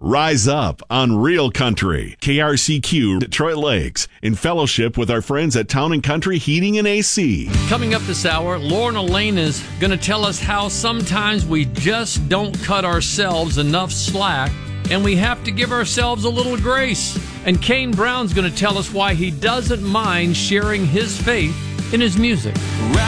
Rise Up on Real Country, KRCQ Detroit Lakes, in fellowship with our friends at Town & Country Heating and AC. Coming up this hour, Lorna Lane is going to tell us how sometimes we just don't cut ourselves enough slack, and we have to give ourselves a little grace. And Kane Brown's going to tell us why he doesn't mind sharing his faith in his music.